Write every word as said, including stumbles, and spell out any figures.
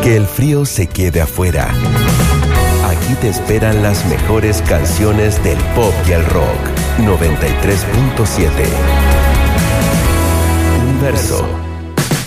Que el frío se quede afuera. Aquí te esperan las mejores canciones del pop y el rock. noventa y tres punto siete. Universo.